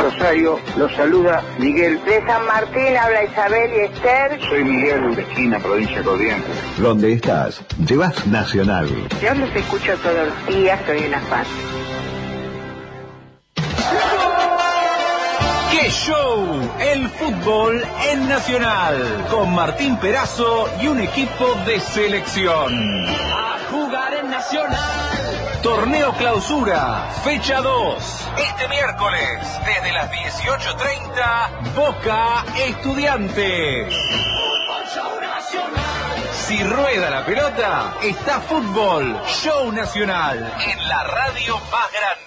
Rosario, los saluda Miguel. De San Martín habla Isabel y Esther. Soy Miguel, de Esquina, provincia de Corrientes. ¿Dónde estás? Llevas Nacional. Yo los escucho todos los días, soy una fan. ¡Qué show! El fútbol en Nacional, con Martín Perazo y un equipo de selección. A jugar en Nacional. Torneo Clausura, fecha 2. Este miércoles, desde las 18:30, Boca Estudiantes. Show Nacional. Si rueda la pelota, está fútbol, Show Nacional, en la radio más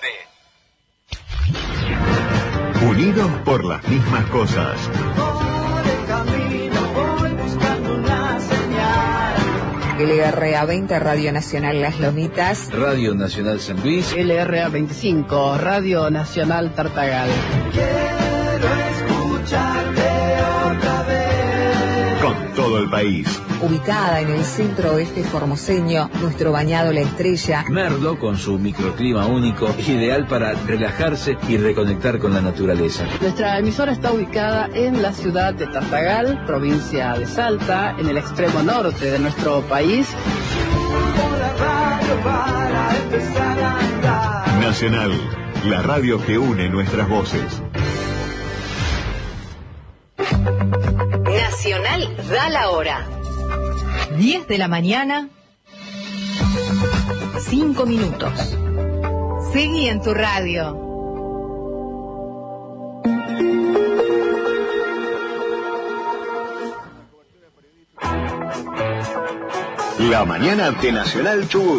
grande. Unidos por las mismas cosas. Por el camino voy buscando una señal. LRA 20, Radio Nacional Las Lomitas. Radio Nacional San Luis. LRA 25, Radio Nacional Tartagal. Quiero escucharte otra vez. Con todo el país. Ubicada en el centro oeste formoseño, nuestro bañado La Estrella. Merlo, con su microclima único, ideal para relajarse y reconectar con la naturaleza. Nuestra emisora está ubicada en la ciudad de Tartagal, provincia de Salta, en el extremo norte de nuestro país. Nacional, la radio que une nuestras voces. Nacional da la hora. 10 de la mañana, 5 minutos. Seguí en tu radio. La mañana de Nacional Chubut.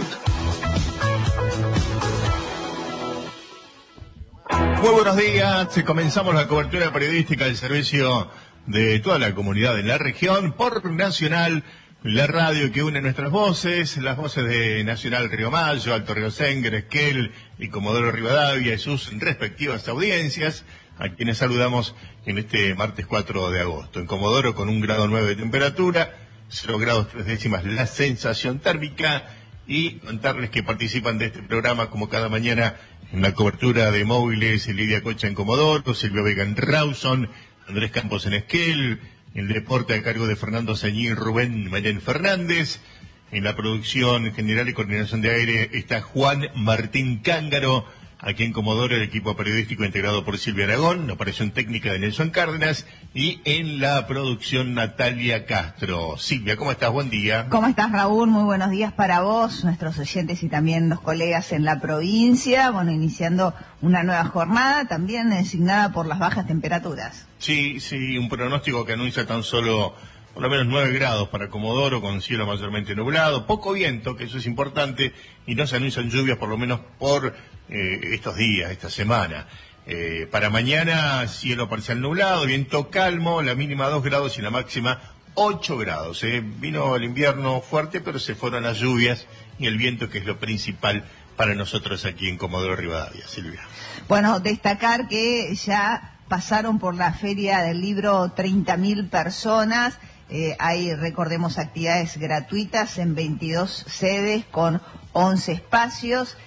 Muy buenos días, comenzamos la cobertura periodística del servicio de toda la comunidad en la región por Nacional, la radio que une nuestras voces, las voces de Nacional Río Mayo, Alto Río Senguer, Esquel y Comodoro Rivadavia y sus respectivas audiencias, a quienes saludamos en este martes 4 de agosto. En Comodoro con 1,9 grados de temperatura, 0 grados 3 décimas la sensación térmica, y contarles que participan de este programa como cada mañana en la cobertura de móviles Lidia Cocha en Comodoro, Silvio Vega en Rawson, Andrés Campos en Esquel, el deporte a cargo de Fernando Sañí, Rubén Mayén Fernández. En la producción general y coordinación de aire está Juan Martín Cángaro. Aquí en Comodoro el equipo periodístico integrado por Silvia Aragón, operación técnica de Nelson Cárdenas y en la producción Natalia Castro. Silvia, ¿cómo estás? Buen día. ¿Cómo estás, Raúl? Muy buenos días para vos, nuestros oyentes y también los colegas en la provincia. Bueno, iniciando una nueva jornada también designada por las bajas temperaturas. Sí, un pronóstico que anuncia tan solo por lo menos 9 grados para Comodoro, con cielo mayormente nublado, poco viento, que eso es importante, y no se anuncian lluvias por lo menos por estos días, esta semana. Para mañana, cielo parcial nublado, viento calmo, la mínima 2 grados y la máxima 8 grados. Vino el invierno fuerte, pero se fueron las lluvias y el viento, que es lo principal para nosotros aquí en Comodoro Rivadavia. Silvia. Bueno, destacar que ya pasaron por la Feria del Libro 30.000 personas. Hay, recordemos, actividades gratuitas en 22 sedes con 11 espacios.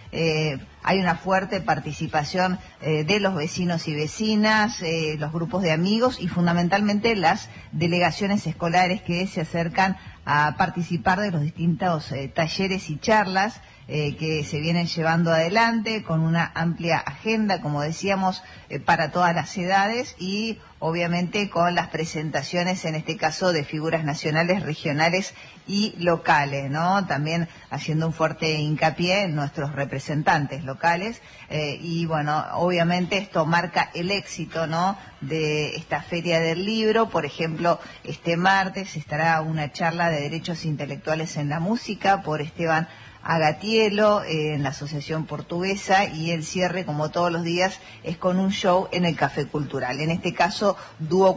Hay una fuerte participación de los vecinos y vecinas, los grupos de amigos y fundamentalmente las delegaciones escolares que se acercan a participar de los distintos talleres y charlas que se vienen llevando adelante con una amplia agenda, como decíamos, para todas las edades y obviamente con las presentaciones, en este caso, de figuras nacionales, regionales y locales, ¿no? También haciendo un fuerte hincapié en nuestros representantes locales y bueno, obviamente esto marca el éxito, ¿no?, de esta Feria del Libro. Por ejemplo, este martes estará una charla de derechos intelectuales en la música por Esteban Agatielo en la Asociación Portuguesa, y el cierre, como todos los días, es con un show en el Café Cultural. En este caso, Dúo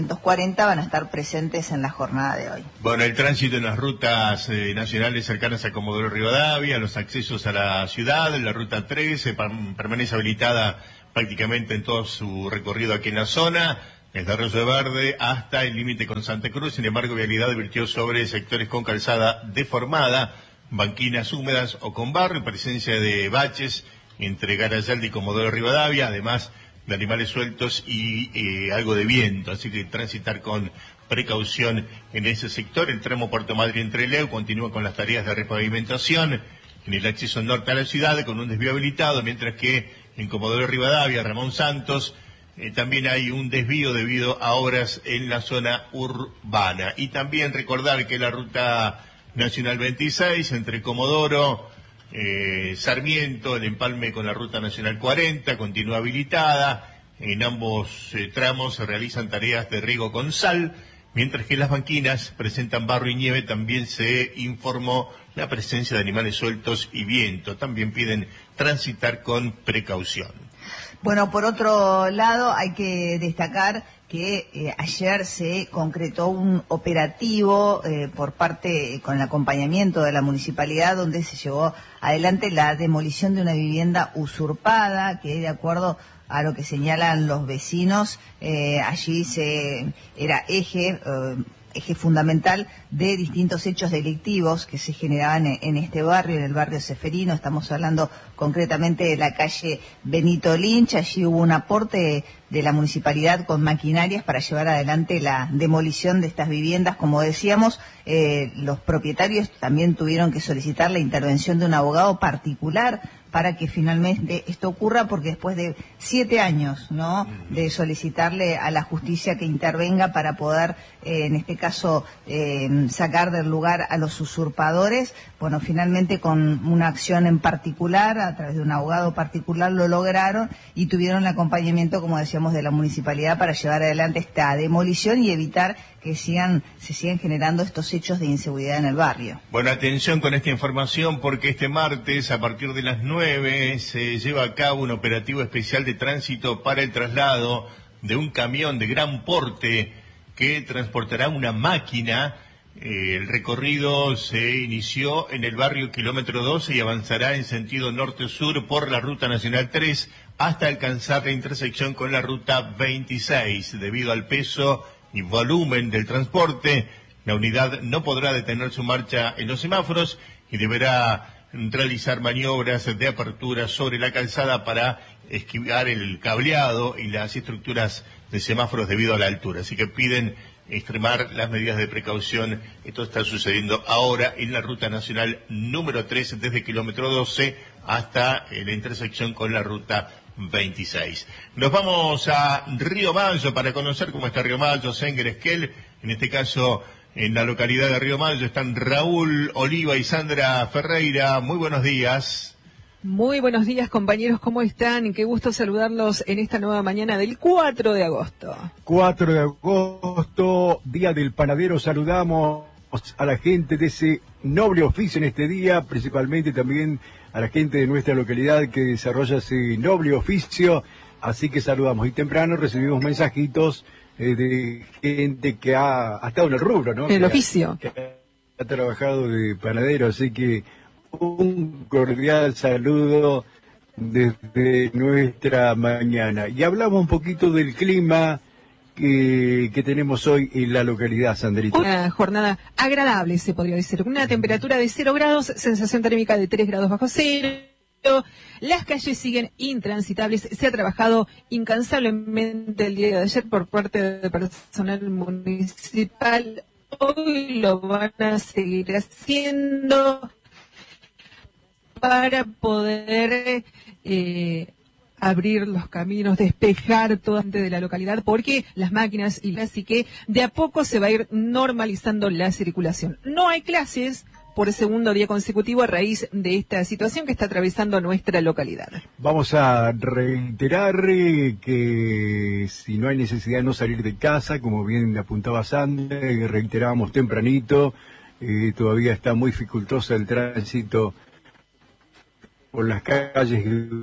440 van a estar presentes en la jornada de hoy. Bueno, el tránsito en las rutas nacionales cercanas a Comodoro Rivadavia, los accesos a la ciudad, la ruta 13 permanece habilitada prácticamente en todo su recorrido aquí en la zona, desde Arroyo Verde hasta el límite con Santa Cruz. Sin embargo, vialidad advirtió sobre sectores con calzada deformada, banquinas húmedas o con barro y presencia de baches entre Garayalde y Comodoro Rivadavia, además de animales sueltos y algo de viento, así que transitar con precaución en ese sector. El tramo Puerto Madryn-Trelew continúa con las tareas de repavimentación en el acceso norte a la ciudad con un desvío habilitado, mientras que en Comodoro Rivadavia, Ramón Santos, también hay un desvío debido a obras en la zona urbana. Y también recordar que la ruta nacional 26 entre Comodoro, Sarmiento, el empalme con la ruta nacional 40 continúa habilitada. En ambos tramos se realizan tareas de riego con sal, mientras que las banquinas presentan barro y nieve. También se informó la presencia de animales sueltos y viento. También piden transitar con precaución. Bueno, por otro lado, hay que destacar que ayer se concretó un operativo por parte, con el acompañamiento de la municipalidad, donde se llevó adelante la demolición de una vivienda usurpada, que de acuerdo a lo que señalan los vecinos, allí era eje fundamental de distintos hechos delictivos que se generaban en este barrio, en el barrio Ceferino. Estamos hablando concretamente de la calle Benito Lynch. Allí hubo un aporte de la municipalidad con maquinarias para llevar adelante la demolición de estas viviendas. Como decíamos, los propietarios también tuvieron que solicitar la intervención de un abogado particular para que finalmente esto ocurra, porque después de 7 años, ¿no?, de solicitarle a la justicia que intervenga para poder, en este caso, sacar del lugar a los usurpadores, bueno, finalmente con una acción en particular, a través de un abogado particular, lo lograron y tuvieron el acompañamiento, como decíamos, de la municipalidad para llevar adelante esta demolición y evitar que se sigan generando estos hechos de inseguridad en el barrio. Bueno, atención con esta información, porque este martes, a partir de las 9, se lleva a cabo un operativo especial de tránsito para el traslado de un camión de gran porte que transportará una máquina. El recorrido se inició en el barrio Kilómetro 12 y avanzará en sentido norte-sur por la Ruta Nacional 3 hasta alcanzar la intersección con la Ruta 26. Debido al peso y volumen del transporte, la unidad no podrá detener su marcha en los semáforos y deberá realizar maniobras de apertura sobre la calzada para esquivar el cableado y las estructuras de semáforos debido a la altura. Así que piden extremar las medidas de precaución. Esto está sucediendo ahora en la Ruta Nacional número 3, desde Kilómetro 12 hasta la intersección con la Ruta 26. Nos vamos a Río Mayo para conocer cómo está Río Mayo, Senguer, Esquel. En este caso, en la localidad de Río Mayo están Raúl Oliva y Sandra Ferreira. Muy buenos días. Muy buenos días, compañeros, ¿cómo están? Qué gusto saludarlos en esta nueva mañana del 4 de agosto. 4 de agosto, Día del Panadero. Saludamos a la gente de ese noble oficio en este día, principalmente también a la gente de nuestra localidad que desarrolla ese noble oficio. Así que saludamos. Y temprano recibimos mensajitos de gente que ha estado en el rubro, ¿no? El oficio. Que ha trabajado de panadero, así que un cordial saludo desde nuestra mañana. Y hablamos un poquito del clima que tenemos hoy en la localidad, Sandrita. Una jornada agradable, se podría decir. Una temperatura de 0 grados, sensación térmica de 3 grados bajo cero. Las calles siguen intransitables. Se ha trabajado incansablemente el día de ayer por parte del personal municipal. Hoy lo van a seguir haciendo para poder abrir los caminos, despejar toda gente de la localidad, porque las máquinas y así que de a poco se va a ir normalizando la circulación. No hay clases por el segundo día consecutivo a raíz de esta situación que está atravesando nuestra localidad. Vamos a reiterar que si no hay necesidad de no salir de casa, como bien apuntaba Sandra, reiterábamos tempranito, todavía está muy dificultosa el tránsito por las calles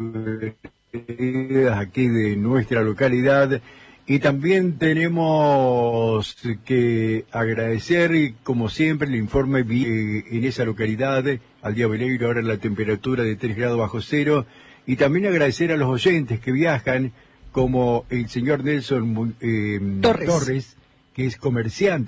aquí de nuestra localidad. Y también tenemos que agradecer, como siempre, el informe en esa localidad, al día Velegro, ahora la temperatura de 3 grados bajo cero, y también agradecer a los oyentes que viajan, como el señor Nelson Torres, que es comerciante